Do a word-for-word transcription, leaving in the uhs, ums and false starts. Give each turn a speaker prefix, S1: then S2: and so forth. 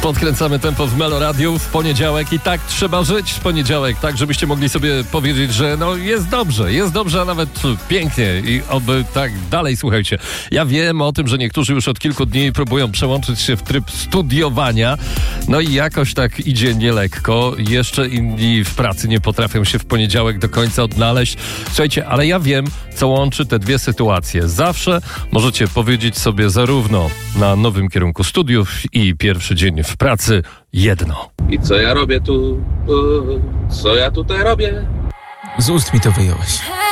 S1: Podkręcamy tempo w Melo Radiu w poniedziałek i tak trzeba żyć w poniedziałek, tak żebyście mogli sobie powiedzieć, że no jest dobrze, jest dobrze, a nawet pięknie i oby tak dalej. Słuchajcie, ja wiem o tym, że niektórzy już od kilku dni próbują przełączyć się w tryb studiowania, no i jakoś tak idzie nielekko. Jeszcze inni w pracy nie potrafią się w poniedziałek do końca odnaleźć. Słuchajcie, ale ja wiem, co łączy te dwie sytuacje. Zawsze możecie powiedzieć sobie zarówno na nowym kierunku studiów i pierwszy dzień w pracy jedno.
S2: I co ja robię tu? Co ja tutaj robię?
S3: Z ust mi to wyjąłeś.